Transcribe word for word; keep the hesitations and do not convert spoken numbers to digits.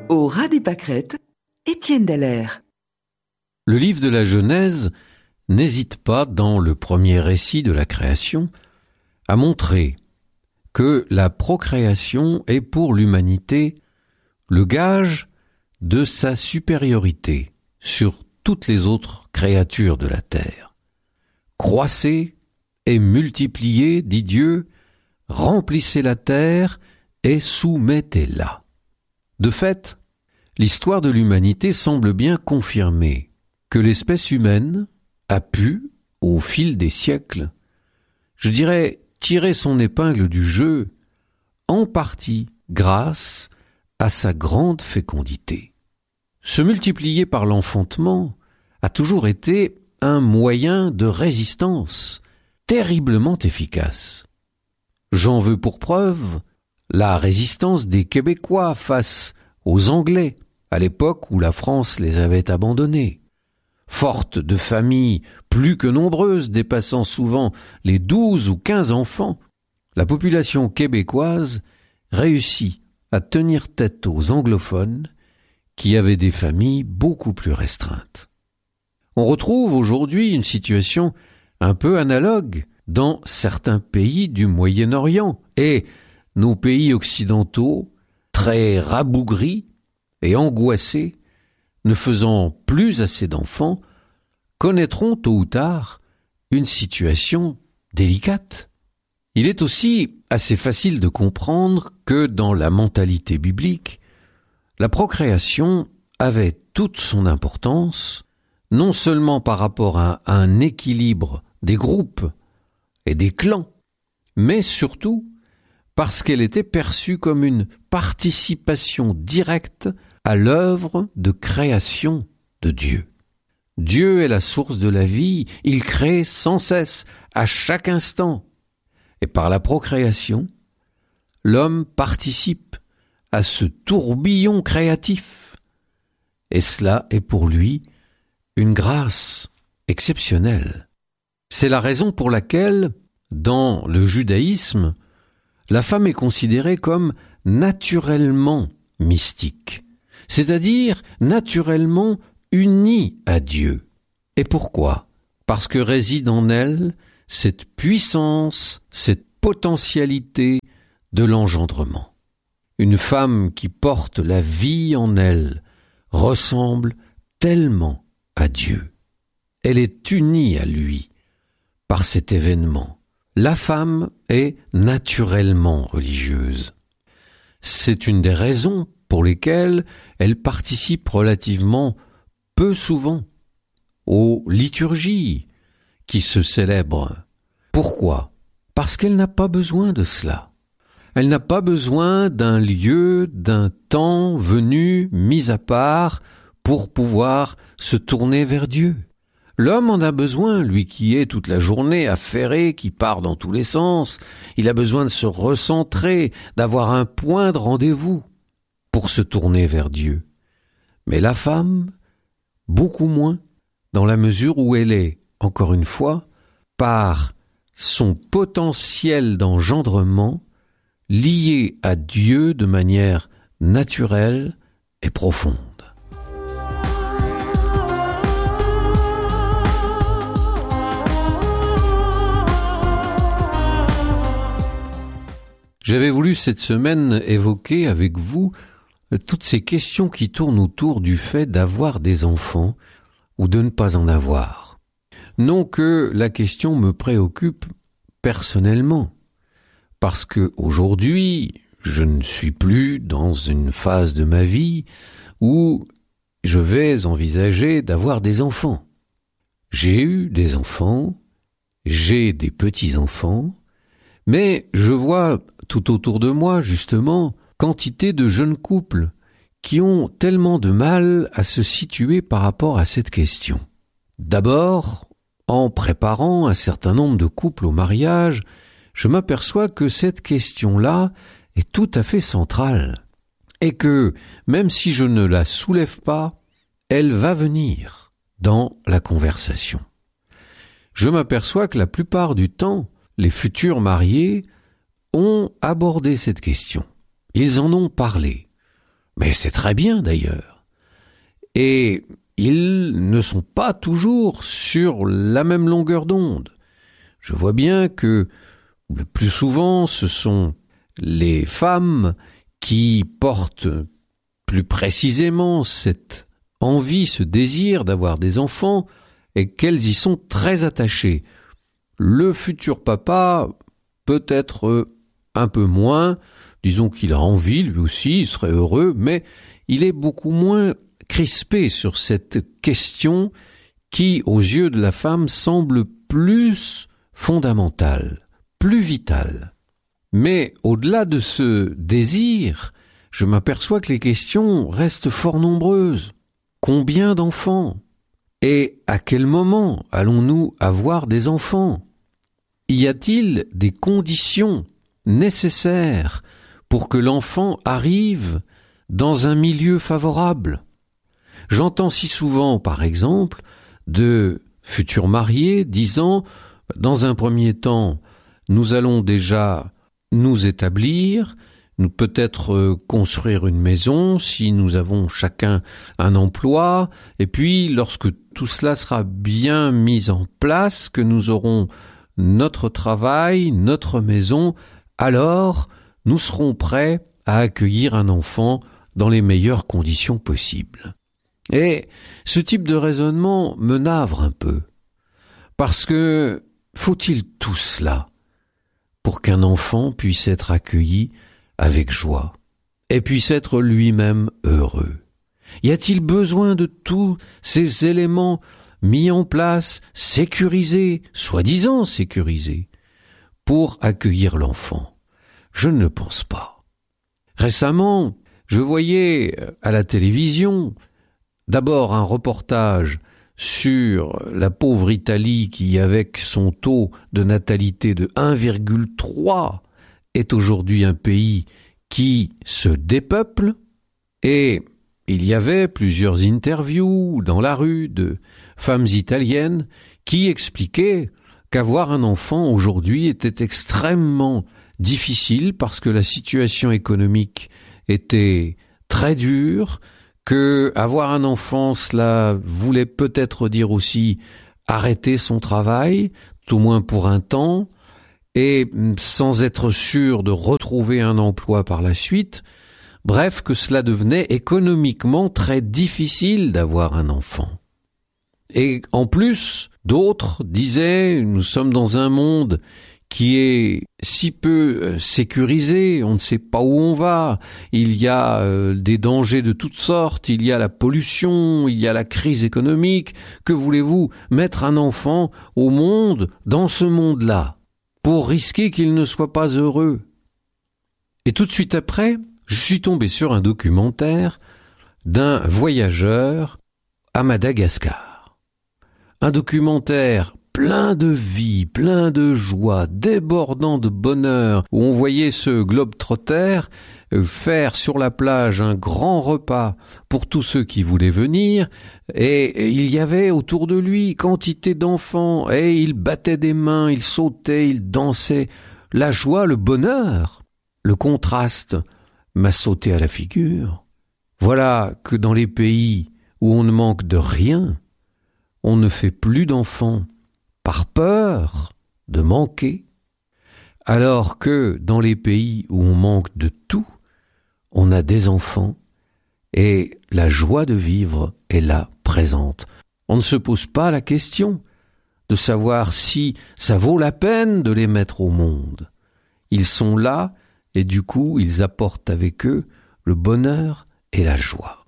Au ras des pâquerettes, Étienne Dallaire. Le livre de la Genèse n'hésite pas, dans le premier récit de la création, à montrer que la procréation est pour l'humanité le gage de sa supériorité sur toutes les autres créatures de la terre. Croissez et multipliez, dit Dieu, remplissez la terre et soumettez-la. De fait, l'histoire de l'humanité semble bien confirmer que l'espèce humaine a pu, au fil des siècles, je dirais, tirer son épingle du jeu, en partie grâce à sa grande fécondité. Se multiplier par l'enfantement a toujours été un moyen de résistance terriblement efficace. J'en veux pour preuve la résistance des Québécois face aux Anglais, à l'époque où la France les avait abandonnés. Forte de familles plus que nombreuses, dépassant souvent les douze ou quinze enfants, la population québécoise réussit à tenir tête aux anglophones qui avaient des familles beaucoup plus restreintes. On retrouve aujourd'hui une situation un peu analogue dans certains pays du Moyen-Orient, et nos pays occidentaux, très rabougris et angoissés, ne faisant plus assez d'enfants, connaîtront tôt ou tard une situation délicate. Il est aussi assez facile de comprendre que dans la mentalité biblique, la procréation avait toute son importance, non seulement par rapport à un équilibre des groupes et des clans, mais surtout parce qu'elle était perçue comme une participation directe à l'œuvre de création de Dieu. Dieu est la source de la vie, il crée sans cesse, à chaque instant. Et par la procréation, l'homme participe à ce tourbillon créatif. Et cela est pour lui une grâce exceptionnelle. C'est la raison pour laquelle, dans le judaïsme, la femme est considérée comme naturellement mystique, c'est-à-dire naturellement unie à Dieu. Et pourquoi ? Parce que réside en elle cette puissance, cette potentialité de l'engendrement. Une femme qui porte la vie en elle ressemble tellement à Dieu. Elle est unie à lui par cet événement. La femme est naturellement religieuse. C'est une des raisons pour lesquelles elle participe relativement peu souvent aux liturgies qui se célèbrent. Pourquoi ? Parce qu'elle n'a pas besoin de cela. Elle n'a pas besoin d'un lieu, d'un temps venu, mis à part, pour pouvoir se tourner vers Dieu. L'homme en a besoin, lui qui est toute la journée affairé, qui part dans tous les sens. Il a besoin de se recentrer, d'avoir un point de rendez-vous pour se tourner vers Dieu. Mais la femme, beaucoup moins, dans la mesure où elle est, encore une fois, par son potentiel d'engendrement, liée à Dieu de manière naturelle et profonde. J'avais voulu cette semaine évoquer avec vous toutes ces questions qui tournent autour du fait d'avoir des enfants ou de ne pas en avoir. Non que la question me préoccupe personnellement, parce que aujourd'hui, je ne suis plus dans une phase de ma vie où je vais envisager d'avoir des enfants. J'ai eu des enfants, j'ai des petits-enfants, mais je vois tout autour de moi, justement, quantité de jeunes couples qui ont tellement de mal à se situer par rapport à cette question. D'abord, en préparant un certain nombre de couples au mariage, je m'aperçois que cette question-là est tout à fait centrale et que, même si je ne la soulève pas, elle va venir dans la conversation. Je m'aperçois que la plupart du temps, les futurs mariés ont abordé cette question. Ils en ont parlé. Mais c'est très bien d'ailleurs. Et ils ne sont pas toujours sur la même longueur d'onde. Je vois bien que le plus souvent, ce sont les femmes qui portent plus précisément cette envie, ce désir d'avoir des enfants, et qu'elles y sont très attachées. Le futur papa, peut-être un peu moins, disons qu'il a envie, lui aussi, il serait heureux, mais il est beaucoup moins crispé sur cette question qui, aux yeux de la femme, semble plus fondamentale, plus vitale. Mais au-delà de ce désir, je m'aperçois que les questions restent fort nombreuses. Combien d'enfants ? Et à quel moment allons-nous avoir des enfants ? Y a-t-il des conditions nécessaires pour que l'enfant arrive dans un milieu favorable ? J'entends si souvent, par exemple, de futurs mariés disant « Dans un premier temps, nous allons déjà nous établir, nous peut-être euh, construire une maison si nous avons chacun un emploi, et puis lorsque tout cela sera bien mis en place, que nous aurons notre travail, notre maison, alors nous serons prêts à accueillir un enfant dans les meilleures conditions possibles. » Et ce type de raisonnement me navre un peu, parce que faut-il tout cela pour qu'un enfant puisse être accueilli avec joie et puisse être lui-même heureux? Y a-t-il besoin de tous ces éléments mis en place, sécurisés, soi-disant sécurisés, pour accueillir l'enfant? Je ne le pense pas. Récemment, je voyais à la télévision d'abord un reportage sur la pauvre Italie qui, avec son taux de natalité de un virgule trois, est aujourd'hui un pays qui se dépeuple, et il y avait plusieurs interviews dans la rue de femmes italiennes qui expliquaient qu'avoir un enfant aujourd'hui était extrêmement difficile parce que la situation économique était très dure, que avoir un enfant, cela voulait peut-être dire aussi arrêter son travail, tout au moins pour un temps, et sans être sûr de retrouver un emploi par la suite. Bref, que cela devenait économiquement très difficile d'avoir un enfant. Et en plus, d'autres disaient, nous sommes dans un monde qui est si peu sécurisé, on ne sait pas où on va, il y a euh, des dangers de toutes sortes, il y a la pollution, il y a la crise économique. Que voulez-vous, mettre un enfant au monde, dans ce monde-là, pour risquer qu'il ne soit pas heureux? Et tout de suite après, je suis tombé sur un documentaire d'un voyageur à Madagascar. Un documentaire plein de vie, plein de joie, débordant de bonheur, où on voyait ce globe-trotter faire sur la plage un grand repas pour tous ceux qui voulaient venir, et il y avait autour de lui quantité d'enfants, et il battait des mains, il sautait, il dansait. La joie, le bonheur, le contraste m'a sauté à la figure. Voilà que dans les pays où on ne manque de rien, on ne fait plus d'enfants par peur de manquer, alors que dans les pays où on manque de tout, on a des enfants et la joie de vivre est là, présente. On ne se pose pas la question de savoir si ça vaut la peine de les mettre au monde. Ils sont là et du coup, ils apportent avec eux le bonheur et la joie.